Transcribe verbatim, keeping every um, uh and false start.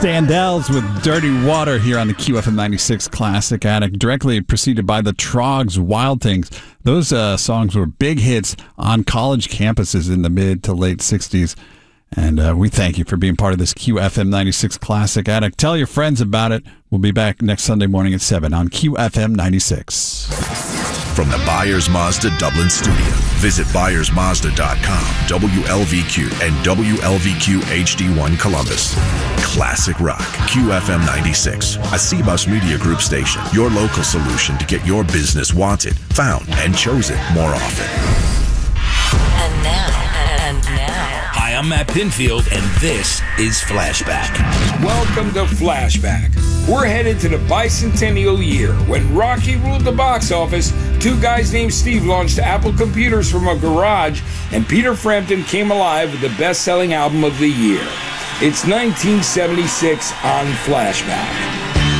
Standells with Dirty Water here on the Q F M ninety-six Classic Addict, directly preceded by the Trogs' Wild Things. Those uh, songs were big hits on college campuses in the mid to late sixties. And uh, we thank you for being part of this Q F M ninety-six Classic Addict. Tell your friends about it. We'll be back next Sunday morning at seven on Q F M ninety-six. From the Byers Mazda Dublin studio, visit Byers Mazda dot com, W L V Q, and W L V Q H D one Columbus. Classic Rock, Q F M ninety-six, a C-Bus Media Group station. Your local solution to get your business wanted, found, and chosen more often. And now, and now. Hi, I'm Matt Pinfield, and this is Flashback. Welcome to Flashback. We're headed to the bicentennial year when Rocky ruled the box office, two guys named Steve launched Apple computers from a garage, and Peter Frampton came alive with the best-selling album of the year. It's nineteen seventy-six on Flashback.